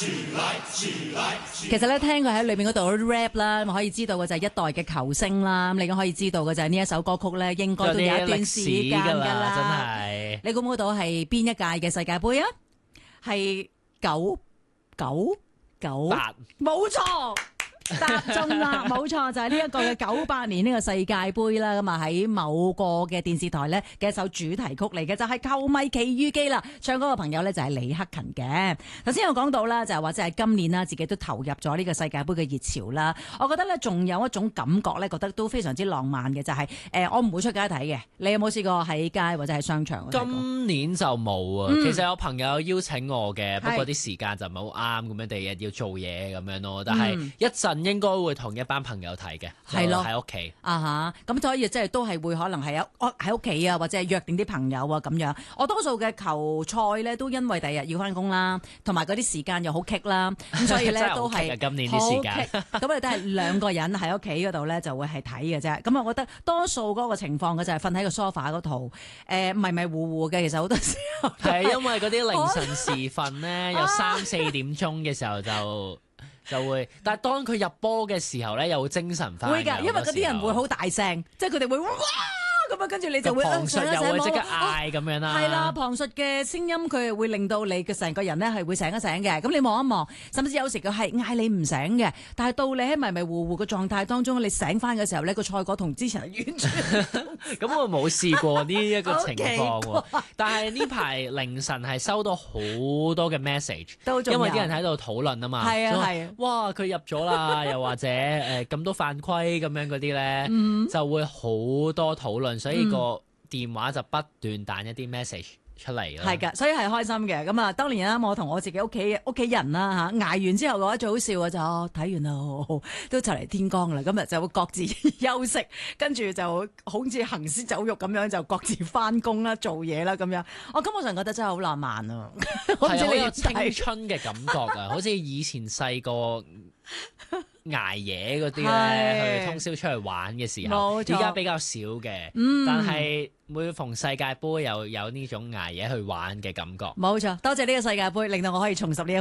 其實咧，聽佢喺裏面嗰度 rap 啦，可以知道嘅就係一代嘅球星啦。咁你可以知道嘅就係呢一首歌曲咧，應該都有一段時間㗎啦。 真係， 你估唔估到係邊一屆嘅世界盃啊？係998，冇錯。答中啦，冇錯，就係呢一個嘅98年呢個世界盃啦，咁啊喺某個嘅電視台咧嘅一首主題曲嚟嘅，就係《球迷奇遇記》啦。唱歌嘅朋友咧就係李克勤嘅。頭先有講到啦，就係或者係今年啦，自己都投入咗呢個世界盃嘅熱潮啦。我覺得咧仲有一種感覺咧，覺得都非常之浪漫嘅，就係我唔會出街睇嘅。你有冇試過喺街或者喺商場？ 今年就冇啊。其實有朋友邀請我嘅，不過啲時間就唔係好啱，咁樣第二日要做嘢咁樣咯。但係一陣應該會同一班朋友睇嘅，係咯，喺屋企啊嚇，咁所以即係都係會可能係喺屋企啊，或者係約定啲朋友啊咁樣。我多數嘅球賽咧都因為第日要翻工啦，同埋嗰啲時間又好棘啦，咁所以咧都係今年啲時間， 咁我哋都係兩個人喺屋企嗰度咧就會係睇嘅啫。咁我覺得多數嗰個情況嘅就係瞓喺個 sofa 嗰度，迷迷糊糊嘅。其實好多時候係因為嗰啲凌晨時分咧，有3-4點鐘嘅時候就會，但係當佢入波嘅時候咧，又會精神翻。 會㗎，因為嗰啲人會好大聲，即係佢哋會哇咁啊，跟住你就會旁述又會即刻嗌咁樣啦。 係啦，旁述嘅聲音佢係會令到你嘅成個人咧係會醒一醒嘅。咁你望一望，甚至有時佢係嗌你唔醒嘅，但係到你喺迷迷糊糊嘅狀態當中，你醒翻嘅時候呢，個賽果同之前係完全咁我冇試過呢一個情況喎。但係呢排凌晨係收到好多嘅 message，因為啲人喺度討論啊嘛。 係啊係啊， 哇佢入咗啦，又或者咁多犯規咁樣嗰啲咧，就會好多討論。所以個電話就不斷彈一啲 message 出嚟咯。 係㗎，所以係開心嘅。咁啊，當年啦，我同我自己屋企人啦嚇，捱完之後嘅話最好笑嘅就睇完啦，都就嚟天光啦。今日就會各自休息，跟住就好似行屍走肉咁樣，就各自翻工啦、做嘢啦咁樣。我根本上覺得真係好浪漫啊！我唔知你有青春嘅感覺啊，好似以前細個捱夜嗰啲咧，去通宵出去玩嘅時候，而家比較少嘅。但係每逢世界盃又有呢種捱夜去玩嘅感覺。 冇錯，多謝呢個世界盃，令到我可以重拾呢